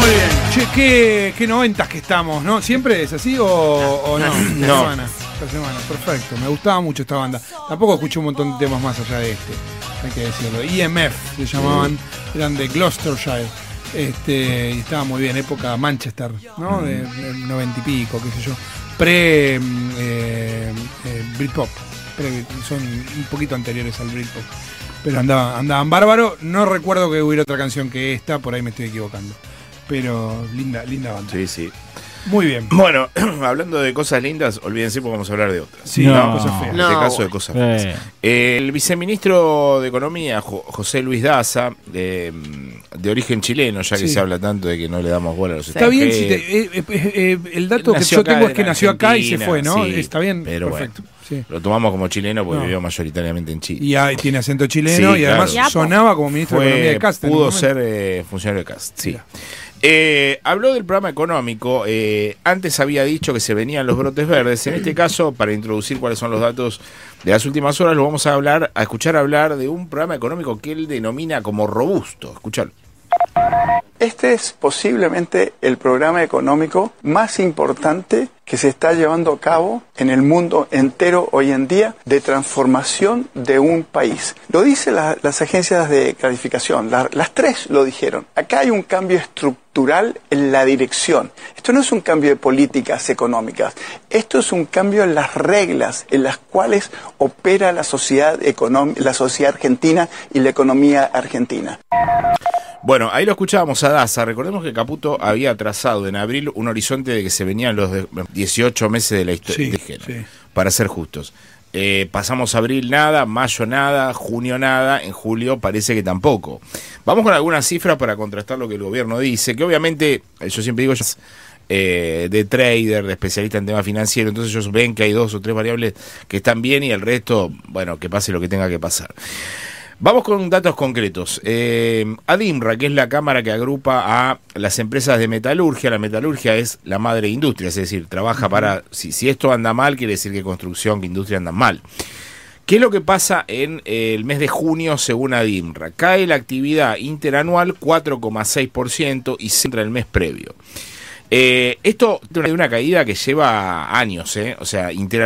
Muy bien. Che, qué noventas que estamos, ¿no? ¿Siempre es así o no? Esta semana, perfecto. Me gustaba mucho esta banda. Tampoco escuché un montón de temas más allá de este, hay que decirlo. EMF se llamaban, eran de Gloucestershire. Y estaba muy bien, época Manchester, ¿no? De 90 y pico, qué sé yo. Britpop. Son un poquito anteriores al Britpop. Pero andaban bárbaro. No recuerdo que hubiera otra canción que esta, por ahí me estoy equivocando. Pero linda banda. Sí, sí. Muy bien. Bueno, hablando de cosas lindas, olvídense porque vamos a hablar de otras. Sí, no, cosas feas. En este caso de cosas feas. El viceministro de Economía, José Luis Daza, de origen chileno, ya que se habla tanto de que no le damos bola a los Está bien, extranjeros. el dato que yo tengo es que nació acá y se fue, ¿no? Sí, está bien, pero perfecto. Bueno, sí. Lo tomamos como chileno porque vivió mayoritariamente en Chile. Y tiene acento chileno y además sonaba como ministro de Economía de Cast. Pudo ser funcionario de Cast, sí. Mira. Habló del programa económico. Antes había dicho que se venían los brotes verdes. En este caso, para introducir cuáles son los datos de las últimas horas, lo vamos a escuchar hablar de un programa económico que él denomina como robusto. Escuchalo. Este es posiblemente el programa económico más importante que se está llevando a cabo en el mundo entero hoy en día de transformación de un país. Lo dicen las agencias de calificación, las tres lo dijeron. Acá hay un cambio estructural en la dirección. Esto no es un cambio de políticas económicas, esto es un cambio en las reglas en las cuales opera la sociedad argentina y la economía argentina. Bueno, ahí lo escuchábamos a Daza. Recordemos que Caputo había trazado en abril un horizonte de que se venían los 18 meses de la historia, para ser justos. Pasamos abril nada, mayo nada, junio nada, en julio parece que tampoco. Vamos con algunas cifras para contrastar lo que el gobierno dice, que obviamente, yo siempre digo, de trader, de especialista en temas financieros, entonces ellos ven que hay 2 o 3 variables que están bien y el resto, bueno, que pase lo que tenga que pasar. Vamos con datos concretos. ADIMRA, que es la cámara que agrupa a las empresas de metalurgia. La metalurgia es la madre industria, es decir, trabaja para... Si esto anda mal, quiere decir que construcción, que industria andan mal. ¿Qué es lo que pasa en el mes de junio según ADIMRA? Cae la actividad interanual 4,6% y se entra el mes previo. Esto es una caída que lleva años, o sea, interanual.